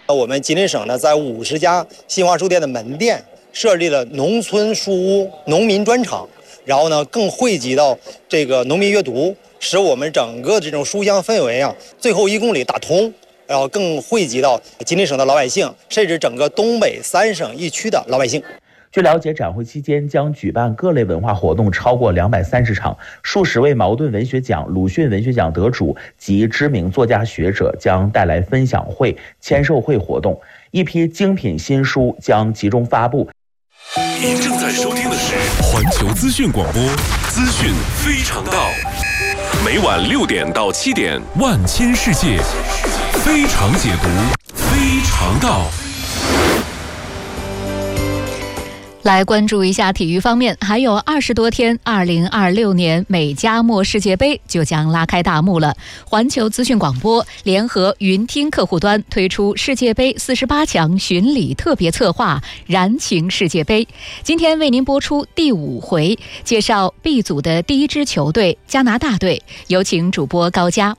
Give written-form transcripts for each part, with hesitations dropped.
我们吉林省呢，在50家新华书店的门店设立了农村书屋、农民专场，然后呢，更汇集到这个农民阅读，使我们整个这种书香氛围啊，最后1公里打通，然后更汇集到吉林省的老百姓，甚至整个东北3省1区的老百姓。 据了解，展会期间将举办各类文化活动超过230场，数十位茅盾文学奖、鲁迅文学奖得主及知名作家学者将带来分享会、签售会活动，一批精品新书将集中发布。 您正在收听的是环球资讯广播，资讯非常道，每晚6点到7点，万千世界，非常解读，非常道。 来关注一下体育方面，还有20多天，2026年美加墨世界杯就将拉开大幕了。环球资讯广播联合云听客户端推出世界杯48强巡礼特别策划《燃情世界杯》，今天为您播出第5回，介绍 B 组的第一支球队加拿大队，有请主播高佳。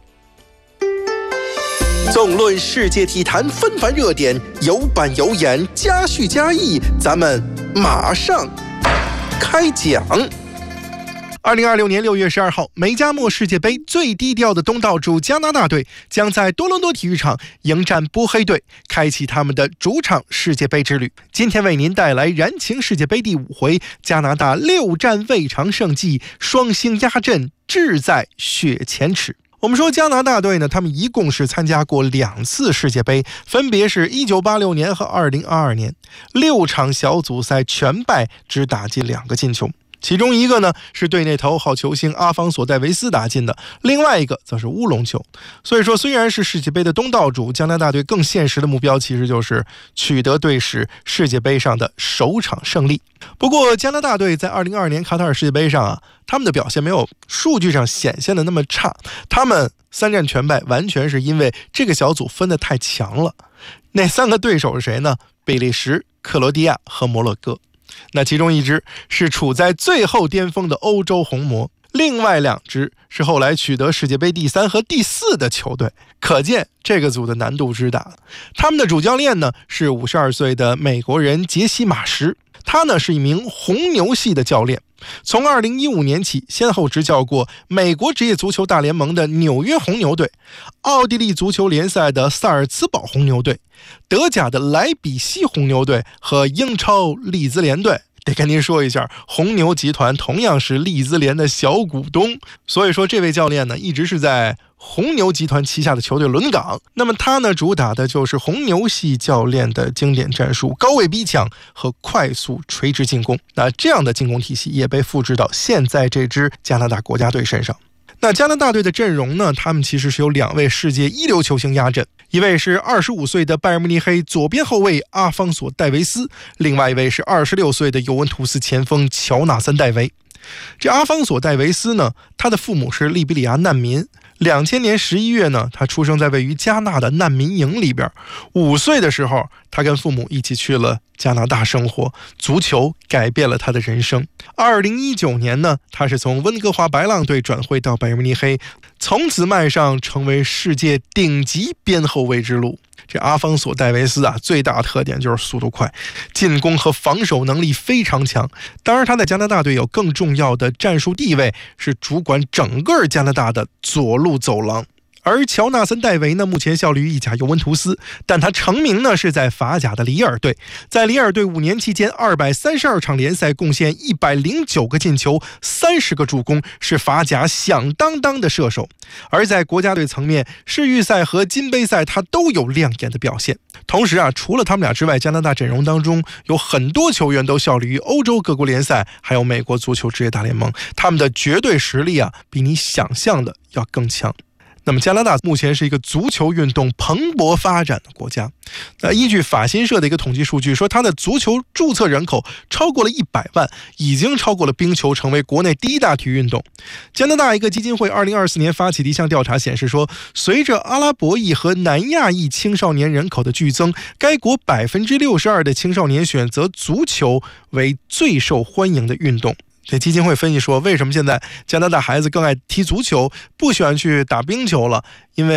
纵论世界体坛纷繁热点，有板有眼，加叙加意，咱们马上开讲。2026年6月12号，美加墨世界杯最低调的东道主加拿大队将在多伦多体育场迎战波黑队，开启他们的主场世界杯之旅。今天为您带来燃情世界杯第5回，加拿大6战未尝胜绩，双星压阵，志在雪前耻。我们说加拿大队呢，他们一共是参加过2次世界杯，分别是1986年和2022年，6场小组赛全败，只打进2个进球。其中一个呢是队内头号球星阿方索·戴维斯打进的，另外一个则是乌龙球。所以说，虽然是世界杯的东道主，加拿大队更现实的目标其实就是取得队史世界杯上的首场胜利。不过加拿大队在2022年卡塔尔世界杯上啊，他们的表现没有数据上显现的那么差，他们3战全败完全是因为这个小组分得太强了。那3个对手是谁呢？比利时、克罗地亚和摩洛哥。那其中一支是处在最后巅峰的欧洲红魔，另外2支是后来取得世界杯第3和第4的球队，可见这个组的难度之大。他们的主教练呢是52岁的美国人杰西·马什，他呢是一名红牛系的教练，从2015年起先后执教过美国职业足球大联盟的纽约红牛队、奥地利足球联赛的萨尔茨堡红牛队、德甲的莱比锡红牛队和英超利兹联队。得跟您说一下，红牛集团同样是利兹联的小股东，所以说这位教练呢一直是在红牛集团旗下的球队轮岗。那么他呢主打的就是红牛系教练的经典战术，高位逼抢和快速垂直进攻。那这样的进攻体系也被复制到现在这支加拿大国家队身上。那加拿大队的阵容呢，他们其实是有2位世界一流球星压阵，一位是25岁的拜仁慕尼黑左边后卫阿方索·戴维斯，另外一位是26岁的尤文图斯前锋乔纳森·戴维。这阿方索·戴维斯呢，他的父母是利比里亚难民。2000年11月呢，他出生在位于加纳的难民营里边。5岁的时候，他跟父母一起去了加拿大生活，足球改变了他的人生。2019年呢，他是从温哥华白浪队转会到拜仁慕尼黑，从此迈上成为世界顶级边后卫之路。这阿方索·戴维斯啊，最大特点就是速度快，进攻和防守能力非常强。当然他在加拿大队有更重要的战术地位，是主管整个加拿大的左路走廊。而乔纳森·戴维呢，目前效力于意甲尤文图斯，但他成名呢是在法甲的里尔队。在里尔队5年期间，232场联赛贡献109个进球，30个助攻，是法甲响当当的射手。而在国家队层面，世预赛和金杯赛他都有亮眼的表现。同时啊，除了他们俩之外，加拿大阵容当中有很多球员都效力于欧洲各国联赛，还有美国足球职业大联盟，他们的绝对实力啊，比你想象的要更强。那么加拿大目前是一个足球运动蓬勃发展的国家。那依据法新社的一个统计数据说，它的足球注册人口超过了100万，已经超过了冰球，成为国内第1大体育运动。加拿大一个基金会2024年发起的一项调查显示说，随着阿拉伯裔和南亚裔青少年人口的剧增，该国62%的青少年选择足球为最受欢迎的运动。这基金会分析说，为什么现在加拿大孩子更爱踢足球，不喜欢去打冰球了？因为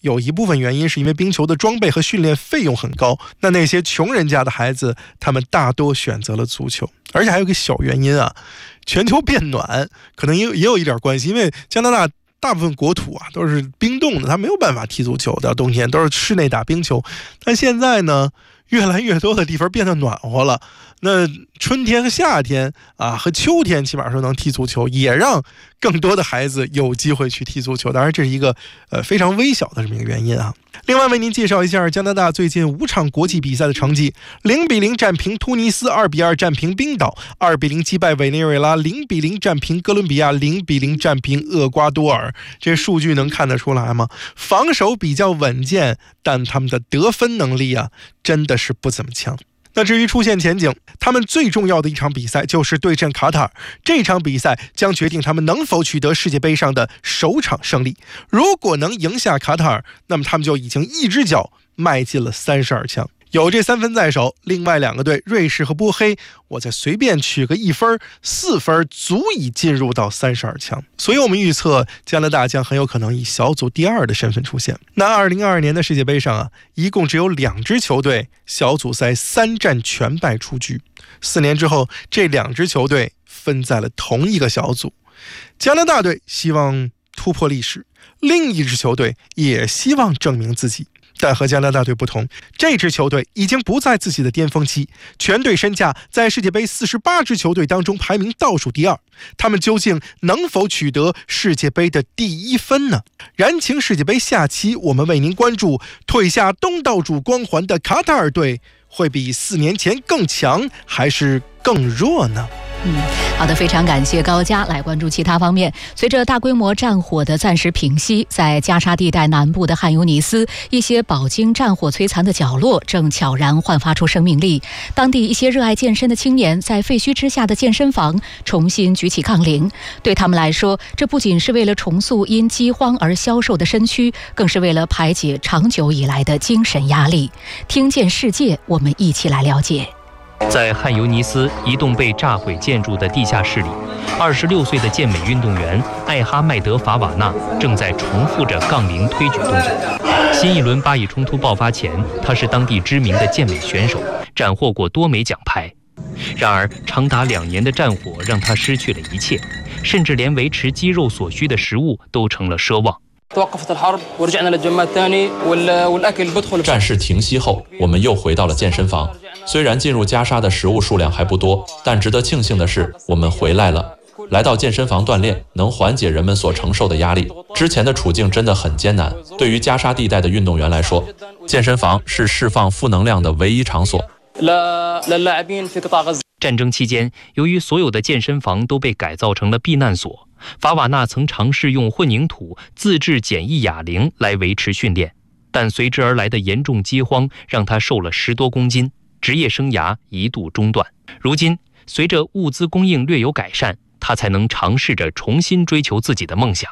有一部分原因是因为冰球的装备和训练费用很高，那些穷人家的孩子，他们大多选择了足球。而且还有一个小原因啊，全球变暖可能也有一点关系，因为加拿大大部分国土啊都是冰冻的，它没有办法踢足球的，冬天都是室内打冰球。但现在呢，越来越多的地方变得暖和了，那春天和夏天啊和秋天起码说能踢足球，也让更多的孩子有机会去踢足球。当然这是一个非常微小的这么一个原因啊。另外为您介绍一下加拿大最近5场国际比赛的成绩：0-0战平突尼斯，2-2战平冰岛，2-0击败委内瑞拉，0-0战平哥伦比亚，0-0战平厄瓜多尔。这数据能看得出来吗？防守比较稳健，但他们的得分能力啊真的是不怎么强。那至于出线前景，他们最重要的一场比赛就是对阵卡塔尔，这场比赛将决定他们能否取得世界杯上的首场胜利。如果能赢下卡塔尔，那么他们就已经一只脚迈进了32强。有这3分在手，另外2个队瑞士和波黑，我再随便取个1分，4分足以进入到32强。所以我们预测加拿大将很有可能以小组第2的身份出现。那2022年的世界杯上啊，一共只有2支球队小组赛3战全败出局。4年之后，这2支球队分在了同一个小组。加拿大队希望突破历史，另一支球队也希望证明自己。但和加拿大队不同，这支球队已经不在自己的巅峰期，全队身价在世界杯48支球队当中排名倒数第2。他们究竟能否取得世界杯的第1分呢？燃情世界杯下期，我们为您关注退下东道主光环的卡塔尔队会比4年前更强，还是更弱呢？ 好的，非常感谢高佳。来关注其他方面。随着大规模战火的暂时平息，在加沙地带南部的汉尤尼斯，一些饱经战火摧残的角落正悄然焕发出生命力。当地一些热爱健身的青年在废墟之下的健身房重新举起杠铃，对他们来说，这不仅是为了重塑因饥荒而消瘦的身躯，更是为了排解长久以来的精神压力。听见世界，我们一起来了解。 在汉尤尼斯一栋被炸毁建筑的地下室里，26岁的健美运动员艾哈迈德·法瓦纳正在重复着杠铃推举动作。新一轮巴以冲突爆发前，他是当地知名的健美选手，斩获过多枚奖牌。然而，长达2年的战火让他失去了一切，甚至连维持肌肉所需的食物都成了奢望。 战事停息后，我们又回到了健身房。虽然进入加沙的食物数量还不多，但值得庆幸的是，我们回来了。来到健身房锻炼，能缓解人们所承受的压力。之前的处境真的很艰难，对于加沙地带的运动员来说，健身房是释放负能量的唯一场所。 战争期间，由于所有的健身房都被改造成了避难所，法瓦纳曾尝试用混凝土自制简易哑铃来维持训练，但随之而来的严重饥荒让他瘦了10多公斤，职业生涯一度中断。如今，随着物资供应略有改善，他才能尝试着重新追求自己的梦想。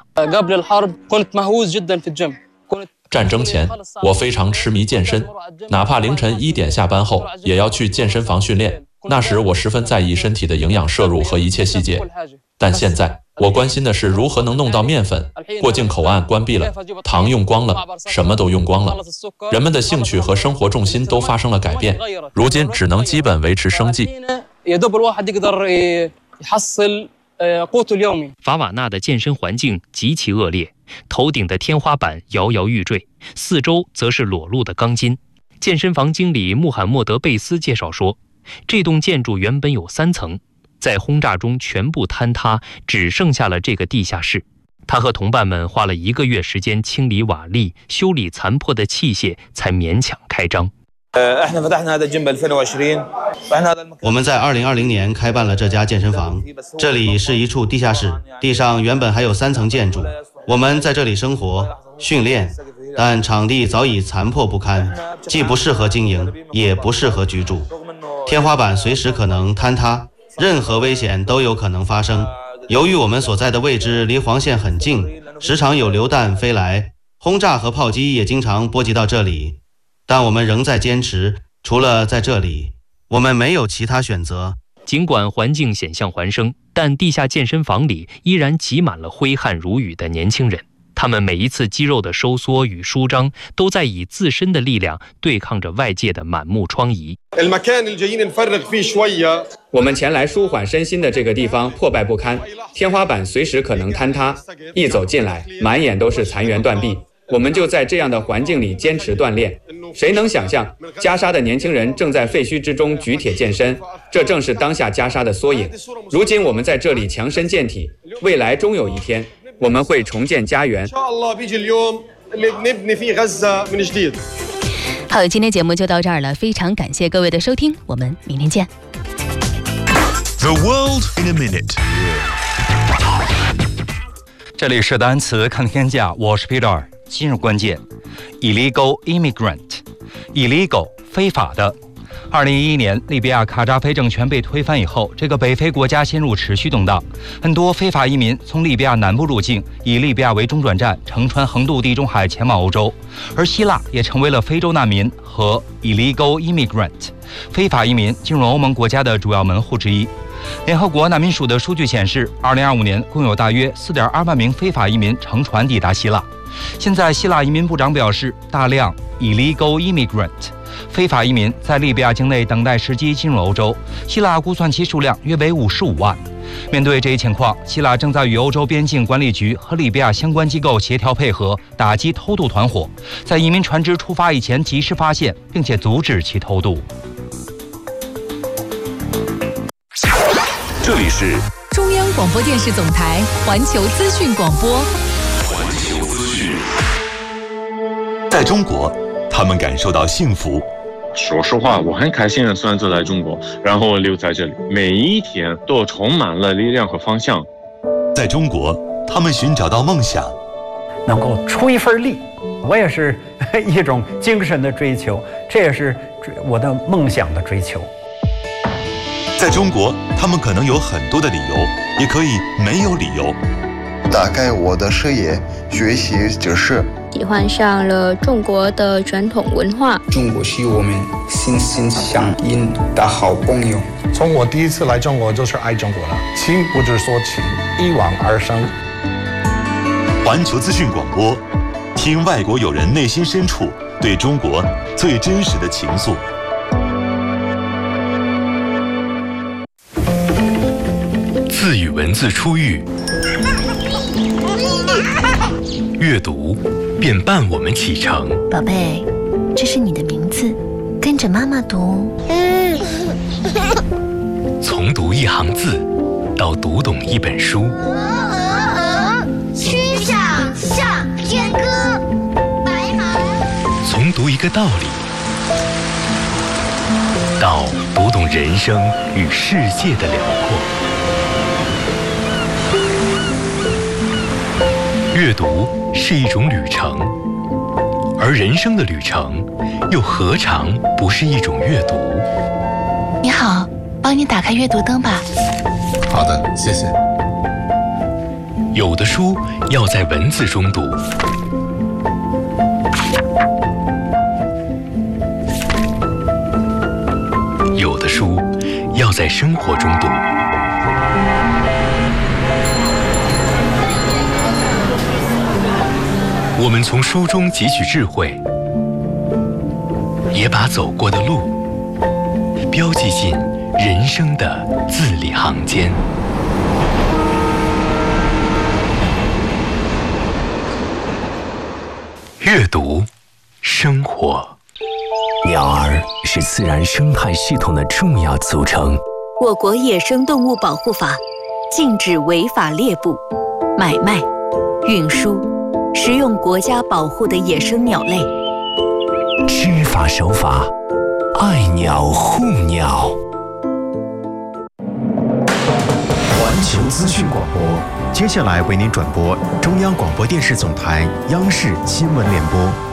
战争前，我非常痴迷健身，哪怕凌晨1点下班后，也要去健身房训练。那时我十分在意身体的营养摄入和一切细节，但现在我关心的是如何能弄到面粉。过境口岸关闭了，糖用光了，什么都用光了，人们的兴趣和生活重心都发生了改变，如今只能基本维持生计。 法瓦纳的健身环境极其恶劣，头顶的天花板摇摇欲坠，四周则是裸露的钢筋。健身房经理穆罕默德·贝斯介绍说，这栋建筑原本有3层，在轰炸中全部坍塌，只剩下了这个地下室。他和同伴们花了1个月时间清理瓦砾，修理残破的器械，才勉强开张。 我们在2020年开办了这家健身房，这里是一处地下室，地上原本还有3层建筑，我们在这里生活、训练，但场地早已残破不堪，既不适合经营，也不适合居住。天花板随时可能坍塌，任何危险都有可能发生。由于我们所在的位置离黄线很近，时常有流弹飞来，轰炸和炮击也经常波及到这里。但我们仍在坚持，除了在这里，我们没有其他选择。 尽管环境险象环生，但地下健身房里依然挤满了挥汗如雨的年轻人。 他们每一次肌肉的收缩与舒张，都在以自身的力量对抗着外界的满目疮痍。 我们前来舒缓身心的这个地方破败不堪，天花板随时可能坍塌，一走进来满眼都是残垣断壁。我们就在这样的环境里坚持锻炼。谁能想象加沙的年轻人正在废墟之中举铁健身，这正是当下加沙的缩影。如今我们在这里强身健体，未来终有一天我们会重建家园。 好，今天节目就到这儿了，非常感谢各位的收听，我们明天见。 The World in a Minute。 这里是单词看天下，我是 Peter。今日关键 ：illegal immigrant，illegal 非法的。2011年，利比亚卡扎菲政权被推翻以后，这个北非国家陷入持续动荡，很多非法移民从利比亚南部入境，以利比亚为中转站，乘船横渡地中海前往欧洲。而希腊也成为了非洲难民和 illegal immigrant 非法移民进入欧盟国家的主要门户之一。联合国难民署的数据显示，2025年共有大约4.2万名非法移民乘船抵达希腊。现在，希腊移民部长表示，大量 illegal immigrant 非法移民在利比亚境内等待时机进入欧洲，希腊估算其数量约为55万。面对这一情况，希腊正在与欧洲边境管理局和利比亚相关机构协调配合，打击偷渡团伙，在移民船只出发以前及时发现并且阻止其偷渡。 这里是中央广播电视总台环球资讯广播。 环球资讯。在中国，他们感受到幸福。 说实话，我很开心的选择来中国，然后留在这里，每一天都充满了力量和方向。 在中国，他们寻找到梦想， 能够出一份力，我也是一种精神的追求，这也是我的梦想的追求。 在中国，他们可能有很多的理由，也可以没有理由。 打开我的视野，学习知识， 喜欢上了中国的传统文化。 中国是我们心心相印的好朋友。 从我第一次来中国就是爱中国了，情不知所起，一往而生。 环球资讯广播，听外国友人内心深处对中国最真实的情愫。 字与文字初遇，阅读便伴我们启程。 宝贝，这是你的名字，跟着妈妈读。 从读一行字到读懂一本书， 曲项向天歌，白马。 从读一个道理到读懂人生与世界的辽阔。阅读是一种旅程，而人生的旅程又何尝不是一种阅读？ 你好，帮你打开阅读灯吧。 好的，谢谢。 有的书要在文字中读，有的书要在生活中读。我们从书中汲取智慧，也把走过的路标记进人生的字里行间。阅读，生活。 鸟儿是自然生态系统的重要组成。 我国野生动物保护法禁止违法猎捕、买卖、运输、食用国家保护的野生鸟类。 知法守法，爱鸟护鸟。 环球资讯广播，接下来为您转播中央广播电视总台央视新闻联播。